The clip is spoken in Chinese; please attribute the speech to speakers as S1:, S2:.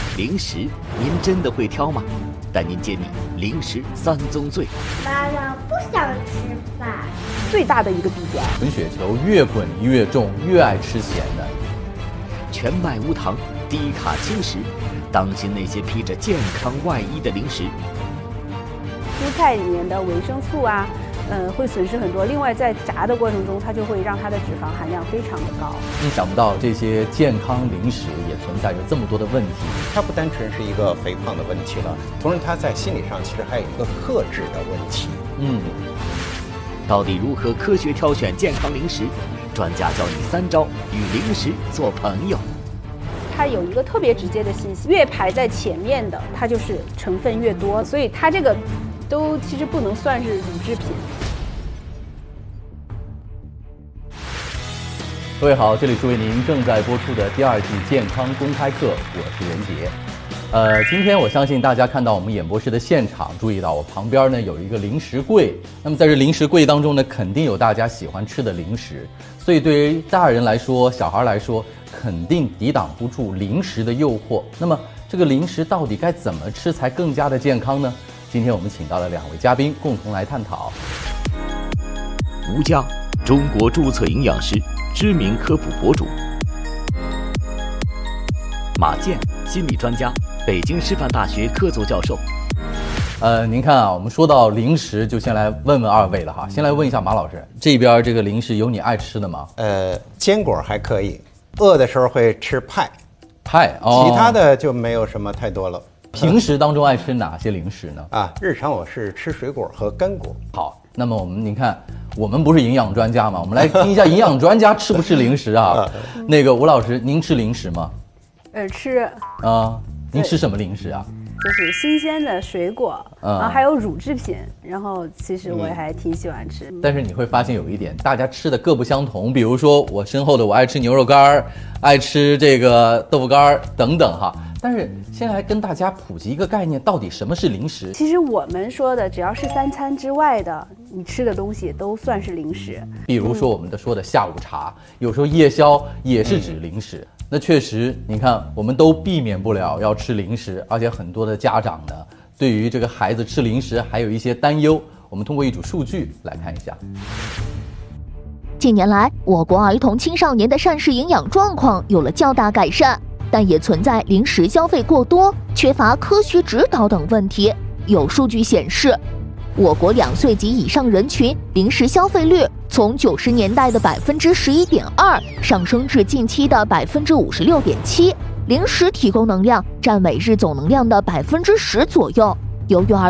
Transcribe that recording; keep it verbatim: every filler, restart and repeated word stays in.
S1: 零食您真的会挑吗？带您揭秘零食三宗罪。
S2: 妈妈不想吃饭。
S3: 最大的一个弊端，
S4: 滚雪球越滚越重，越爱吃咸的。
S1: 全麦无糖，低卡轻食，当心那些披着健康外衣的零食。
S3: 蔬菜里面的维生素啊，呃，会损失很多。另外，在炸的过程中，它就会让它的脂肪含量非常的高。
S4: 意想不到这些健康零食也存在着这么多的问题。
S5: 它不单纯是一个肥胖的问题了，同时它在心理上其实还有一个克制的问题。
S4: 嗯，
S1: 到底如何科学挑选健康零食？专家教你三招与零食做朋友。
S3: 它有一个特别直接的信息，越排在前面的，它就是成分越多，所以它这个都其实不能算是乳制品。
S4: 各位好，这里是为您正在播出的第二季健康公开课，我是任杰。呃，今天我相信大家看到我们演播室的现场，注意到我旁边呢有一个零食柜。那么在这零食柜当中呢，肯定有大家喜欢吃的零食，所以对于大人来说，小孩来说，肯定抵挡不住零食的诱惑。那么这个零食到底该怎么吃才更加的健康呢？今天我们请到了两位嘉宾，共同来探讨。
S1: 吴佳，中国注册营养师，知名科普博主。马健，心理专家，北京师范大学客座教授。
S4: 呃，您看啊，我们说到零食，就先来问问二位了哈。先来问一下马老师，这边这个零食有你爱吃的吗？
S5: 呃，坚果还可以，饿的时候会吃派，
S4: 派哦，
S5: 其他的就没有什么太多了。
S4: 平时当中爱吃哪些零食呢？
S5: 啊，日常我是吃水果和干果。
S4: 好，那么我们您看，我们不是营养专家嘛，我们来听一下营养专家吃不吃零食啊？那个吴老师，您吃零食吗？
S3: 呃，吃
S4: 啊，您吃什么零食啊？
S3: 就是新鲜的水果，
S4: 嗯
S3: 然后还有乳制品，然后其实我也还挺喜欢吃。
S4: 但是你会发现有一点，大家吃的各不相同。比如说我身后的我爱吃牛肉干儿，爱吃这个豆腐干儿等等哈。但是先来跟大家普及一个概念，到底什么是零食？
S3: 其实我们说的，只要是三餐之外的，你吃的东西都算是零食。
S4: 比如说我们的说的下午茶，有时候夜宵也是指零食。嗯，那确实，你看，我们都避免不了要吃零食，而且很多的家长呢，对于这个孩子吃零食还有一些担忧。我们通过一组数据来看一下。
S6: 近年来，我国儿童青少年的膳食营养状况有了较大改善，但也存在零食消费过多、缺乏科学指导等问题。有数据显示，我国两岁及以上人群零食消费率从九十年代的百分之十一点二上升至近期的百分之五十六点七，零食提供能量占每日总能量的百分之十左右。由于儿